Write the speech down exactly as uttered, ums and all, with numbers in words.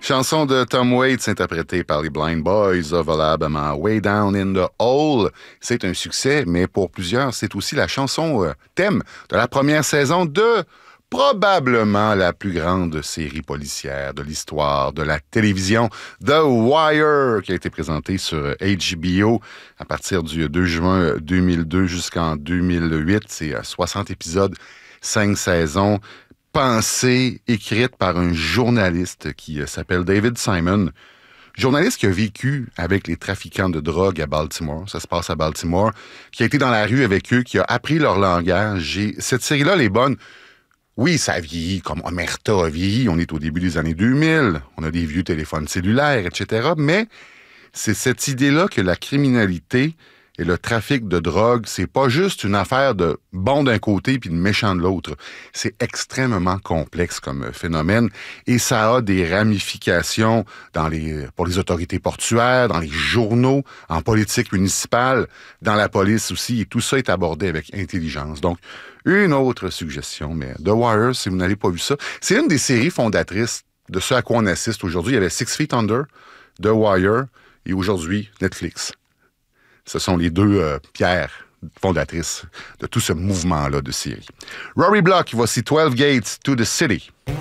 Chanson de Tom Waits interprétée par les Blind Boys of Alabama, Way Down in the Hole. C'est un succès, mais pour plusieurs, c'est aussi la chanson euh, thème de la première saison de probablement la plus grande série policière de l'histoire de la télévision, The Wire, qui a été présentée sur H B O à partir du deux juin deux mille deux jusqu'en deux mille huit. C'est soixante épisodes, cinq saisons. Pensée, écrite par un journaliste qui s'appelle David Simon. Journaliste qui a vécu avec les trafiquants de drogue à Baltimore. Ça se passe à Baltimore. Qui a été dans la rue avec eux, qui a appris leur langage. Et cette série-là, elle est bonne. Oui, ça a vieilli comme Omerta a vieilli. On est au début des années deux mille. On a des vieux téléphones cellulaires, et cetera. Mais c'est cette idée-là que la criminalité et le trafic de drogue, c'est pas juste une affaire de bon d'un côté puis de méchant de l'autre. C'est extrêmement complexe comme phénomène et ça a des ramifications dans les, pour les autorités portuaires, dans les journaux, en politique municipale, dans la police aussi. Et tout ça est abordé avec intelligence. Donc, une autre suggestion, mais The Wire, si vous n'avez pas vu ça, c'est une des séries fondatrices de ce à quoi on assiste aujourd'hui. Il y avait Six Feet Under, The Wire et aujourd'hui Netflix. Ce sont les deux euh, pierres fondatrices de tout ce mouvement-là de série. Rory Block, voici twelve Gates to the City.